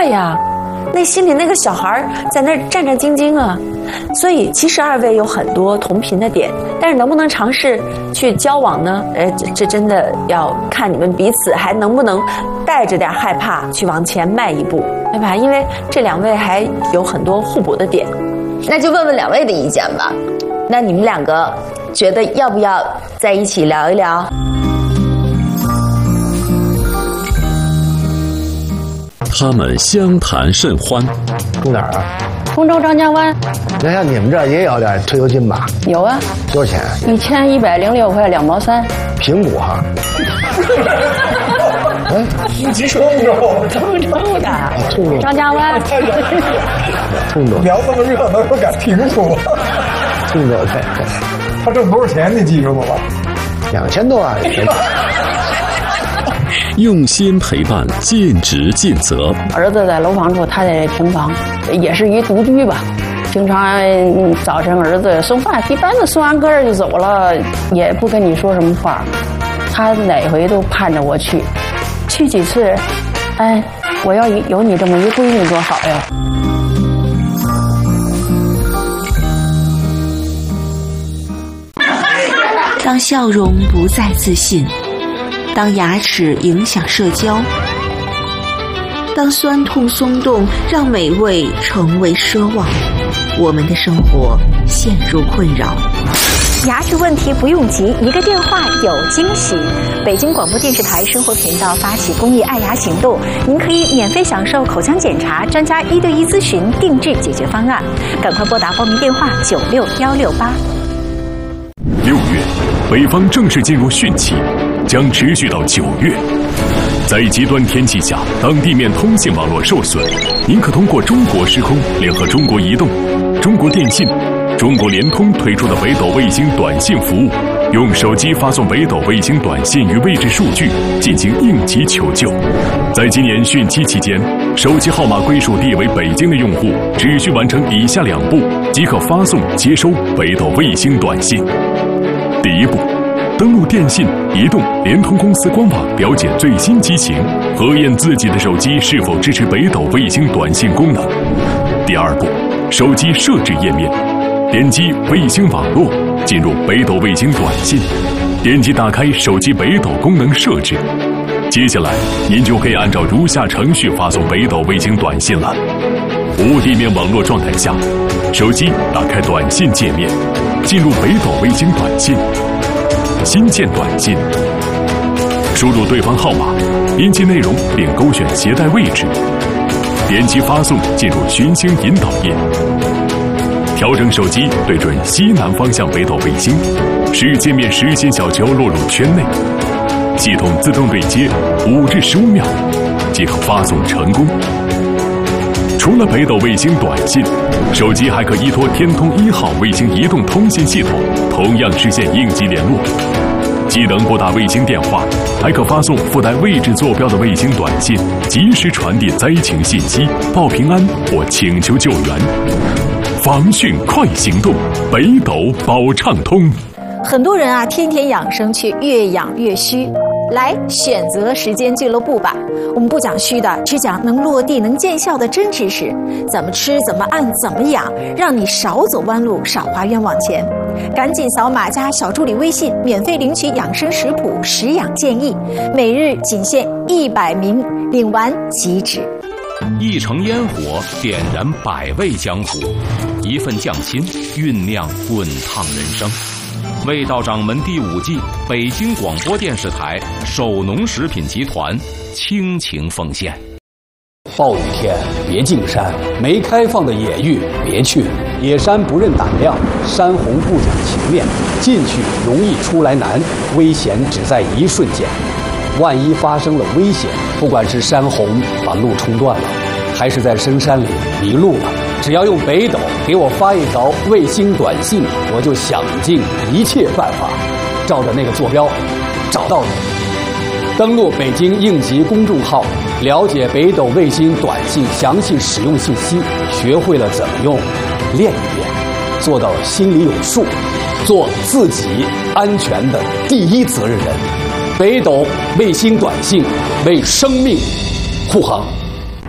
快呀，内心里那个小孩在那儿战战兢兢啊。所以其实二位有很多同频的点，但是能不能尝试去交往呢？这真的要看你们彼此还能不能带着点害怕去往前迈一步，对吧？因为这两位还有很多互补的点。 那就问问两位的意见吧。那你们两个觉得要不要在一起聊一聊？ 他们相谈甚欢。 住哪儿啊？ 通州张家湾。 那像你们这儿也有点退休金吧？ 有啊。 多少钱 ？1106块2毛3。 平谷哈。 通州的。 通州。 张家湾。 通州。 聊这么热闹又敢平谷。 通州对。 他挣多少钱你记住了吧 ？2000多万。 用心陪伴，尽职尽责。 儿子在楼房住，他在平房，也是一独居吧。经常早晨儿子送饭，一般的送完歌就走了，也不跟你说什么话。他哪回都盼着我去几次。哎，我要有你这么一闺女多好呀！ 当笑容不再自信，当牙齿影响社交，当酸痛松动让美味成为奢望，我们的生活陷入困扰。 牙齿问题不用急，一个电话有惊喜。北京广播电视台生活频道发起公益爱牙行动，您可以免费享受口腔检查、专家1对1咨询、定制解决方案。赶快拨打报名电话96168。 6月，北方正式进入汛期，将持续到9月。在极端天气下，当地面通信网络受损，您可通过中国时空联合中国移动、中国电信、中国联通推出的北斗卫星短信服务，用手机发送北斗卫星短信与位置数据进行应急求救。在今年汛期期间，手机号码归属地为北京的用户只需完成以下2步，即可发送接收北斗卫星短信。第1步，登录电信、移动、联通公司官网了解最新机型，核验自己的手机是否支持北斗卫星短信功能。第2步，手机设置页面，点击卫星网络，进入北斗卫星短信，点击打开手机北斗功能设置。接下来，您就可以按照如下程序发送北斗卫星短信了。无地面网络状态下，手机打开短信界面，进入北斗卫星短信，新建短信，输入对方号码，编辑内容并勾选携带位置，点击发送，进入寻星引导页，调整手机对准西南方向北斗卫星，使界面实心小球落入圈内，系统自动对接5至15秒，即可发送成功。除了北斗卫星短信，手机还可依托天通1号卫星移动通信系统，同样实现应急联络。既能拨打卫星电话，还可发送附带位置坐标的卫星短信，及时传递灾情信息，报平安或请求救援。防汛快行动，北斗保畅通。 很多人啊，天天养生却越养越虚。来选择时间俱乐部吧，我们不讲虚的，只讲能落地能见效的真知识，怎么吃怎么按怎么养，让你少走弯路少花冤枉钱。赶紧扫码加小助理微信，免费领取养生食谱食养建议，每日仅限100名，领完即止。 一城烟火点燃百味江湖，一份匠心酝酿滚烫人生。味道掌门第5季，北京广播电视台首农食品集团倾情奉献。 暴雨天别进山，没开放的野域别去，野山不认胆量，山洪不讲情面，进去容易出来难，危险只在一瞬间。万一发生了危险，不管是山洪把路冲断了，还是在深山里迷路了，只要用北斗给我发一条卫星短信，我就想尽一切办法，照着那个坐标找到你。登录北京应急公众号，了解北斗卫星短信详细使用信息，学会了怎么用，练一练，做到心里有数，做自己安全的第一责任人。北斗卫星短信为生命护航。